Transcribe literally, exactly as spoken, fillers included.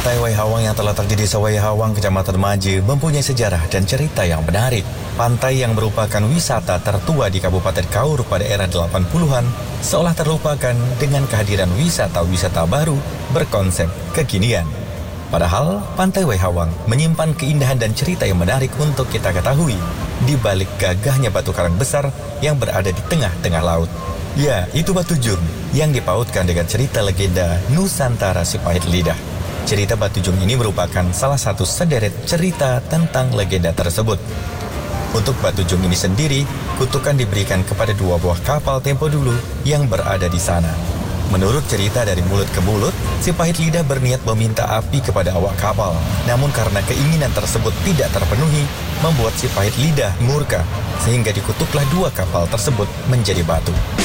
Pantai Waihawang yang terletak di Desa Waihawang, Kecamatan Maje, mempunyai sejarah dan cerita yang menarik. Pantai yang merupakan wisata tertua di Kabupaten Kaur pada era delapan puluhan seolah terlupakan dengan kehadiran wisata-wisata baru berkonsep kekinian. Padahal, Pantai Waihawang menyimpan keindahan dan cerita yang menarik untuk kita ketahui di balik gagahnya batu karang besar yang berada di tengah-tengah laut. Ya, itu Batu Jung yang dipautkan dengan cerita legenda Nusantara si Pahit Lidah. Cerita Batu Jung ini merupakan salah satu sederet cerita tentang legenda tersebut. Untuk Batu Jung ini sendiri, kutukan diberikan kepada dua buah kapal tempo dulu yang berada di sana. Menurut cerita dari mulut ke mulut, si Pahit Lidah berniat meminta api kepada awak kapal. Namun karena keinginan tersebut tidak terpenuhi, membuat si Pahit Lidah murka, sehingga dikutuklah dua kapal tersebut menjadi batu.